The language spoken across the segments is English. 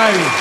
righty.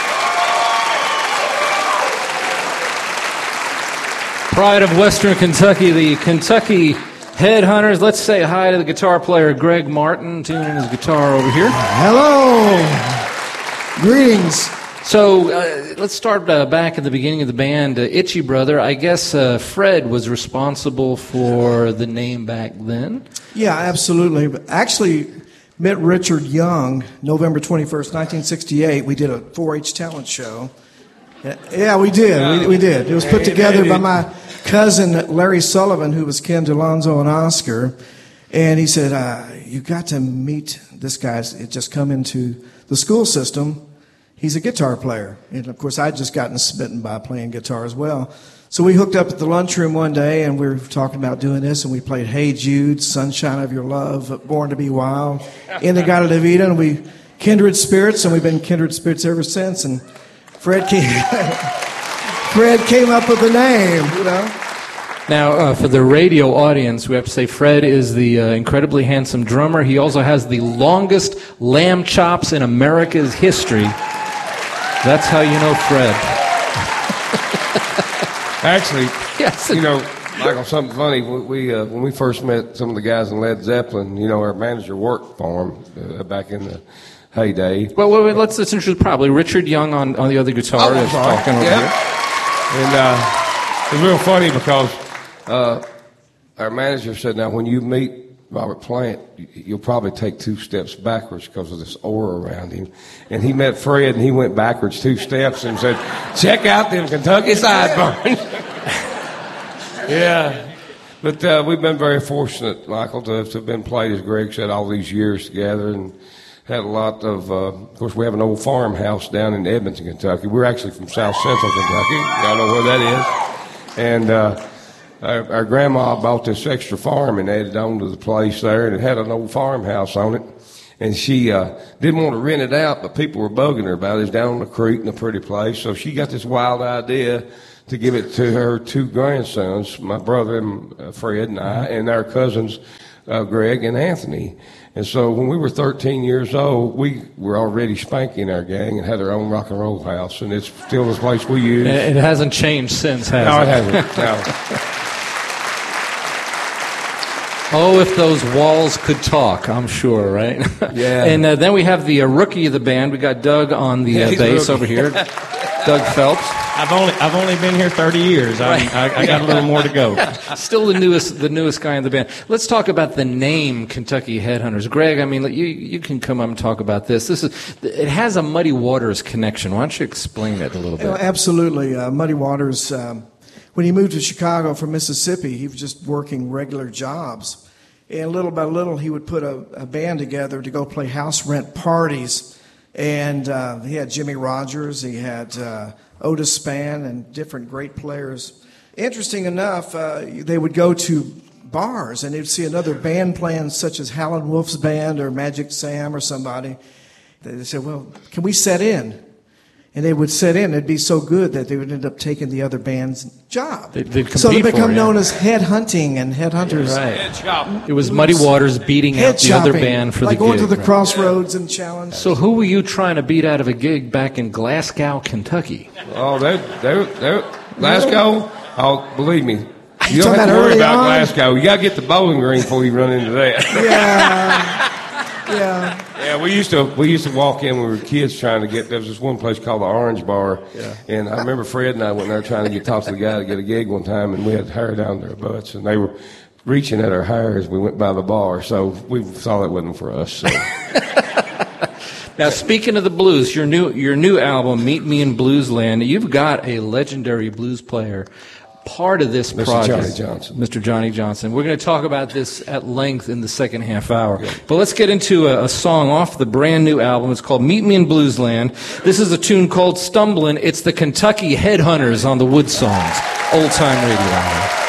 Pride of Western Kentucky, the Kentucky Headhunters. Let's say hi to the guitar player, Greg Martin, tuning his guitar over here. Hello. Greetings. So let's start back at the beginning of the band. Itchy Brother, I guess Fred was responsible for the name back then. Yeah, absolutely. Actually, met Richard Young November 21st, 1968. We did a 4-H talent show. Yeah, we did. We did. It was put together by my cousin Larry Sullivan, who was Ken DeLonzo and Oscar. And he said, you got to meet this guy. It just come into the school system. He's a guitar player. And, of course, I'd just gotten smitten by playing guitar as well. So we hooked up at the lunchroom one day, and we were talking about doing this, and we played Hey Jude, Sunshine of Your Love, Born to Be Wild, In-A-Gadda-Da Vida, and we kindred spirits, and we've been kindred spirits ever since. And Fred came up with the name, you know. Now, for the radio audience, we have to say Fred is the incredibly handsome drummer. He also has the longest lamb chops in America's history. That's how you know Fred. Actually, yes. You know, Michael, something funny. When we first met some of the guys in Led Zeppelin, you know, our manager worked for him back in the heyday. Well, let's introduce probably Richard Young on the other guitar. Oh, talking over here. And it's real funny because our manager said, now, when you meet Robert Plant, you'll probably take 2 steps backwards because of this aura around him. And he met Fred, and he went backwards 2 steps and said, check out them Kentucky sideburns. Yeah. But we've been very fortunate, Michael, to have been played, as Greg said, all these years together, and had a lot of course, we have an old farmhouse down in Edmonton, Kentucky. We're actually from South Central Kentucky. Y'all know where that is. And our grandma bought this extra farm and added on to the place there, and it had an old farmhouse on it. And she didn't want to rent it out, but people were bugging her about it. It's down on the creek in a pretty place. So she got this wild idea to give it to her 2 grandsons, my brother and Fred and I, and our cousins, Greg and Anthony. And so when we were 13 years old, we were already spanking our gang and had our own rock and roll house, and it's still the place we use. It hasn't changed since, has it? No, it hasn't. No. Oh, if those walls could talk, I'm sure, right? Yeah. And then we have the rookie of the band. We got Doug on the bass over here. Doug Phelps. I've only been here 30 years. I got a little more to go. Still the newest guy in the band. Let's talk about the name Kentucky Headhunters. Greg, I mean, you can come up and talk about this. It has a Muddy Waters connection. Why don't you explain it a little bit? Absolutely. Muddy Waters, when he moved to Chicago from Mississippi, he was just working regular jobs. And little by little, he would put a band together to go play house rent parties. And he had Jimmy Rogers, he had Otis Spann, and different great players. Interesting enough, they would go to bars, and they'd see another band playing, such as Howlin' Wolf's band or Magic Sam or somebody. They said, well, can we set in? And they would set in. It'd be so good that they would end up taking the other band's job. So they become known as headhunting and headhunters. Right. It was Muddy Waters beating out the other band for the gig. Like going to the Crossroads and challenge. So who were you trying to beat out of a gig back in Glasgow, Kentucky? Oh, they're Glasgow? Oh, believe me. You don't have to worry about Glasgow. You got to get the Bowling Green before you run into that. Yeah. Yeah, we used to walk in when we were kids trying to get. There was this one place called the Orange Bar, and I remember Fred and I went there trying to talk to the guy to get a gig one time, and we had hair down their butts, and they were reaching at our hair as we went by the bar. So we saw that wasn't for us. So. Now, speaking of the blues, your new album, Meet Me in Bluesland, you've got a legendary blues player. Part of this project, Mr. Johnny Johnson. We're going to talk about this at length in the second half hour. Yeah. But let's get into a song off the brand new album. It's called Meet Me in Bluesland. This is a tune called Stumblin'. It's the Kentucky Headhunters on the Wood Songs. Old Time Radio Hour.